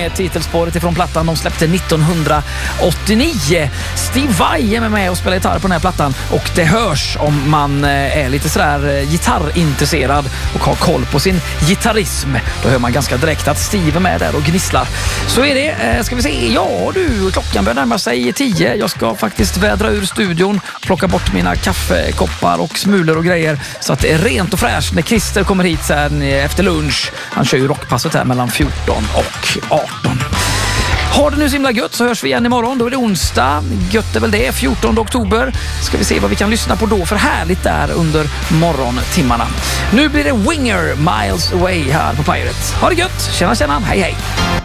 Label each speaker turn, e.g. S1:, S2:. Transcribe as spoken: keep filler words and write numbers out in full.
S1: Wrong, titelspåret ifrån plattan de släppte nittonhundraåttionio. Steve Vai är med mig och spelar gitarr på den här plattan, och det hörs om man är lite sådär gitarrintresserad och har koll på sin gitarrism. Då hör man ganska direkt att Steve är med där och gnisslar. Så är det. Ska vi se. Ja du, klockan börjar närma sig tio. Jag ska faktiskt vädra ur studion, plocka bort mina kaffekoppar och smulor och grejer så att det är rent och fräscht när Christer kommer hit sen efter lunch. Han kör ju rockpasset här mellan fjorton och arton. Har det nu så himla gött, så hörs vi igen imorgon. Då är det onsdag. Gött är väl det, fjortonde oktober. Ska vi se vad vi kan lyssna på då för härligt där under morgontimmarna. Nu blir det Winger, Miles Away här på Pirate. Ha det gött, tjena tjena, hej hej.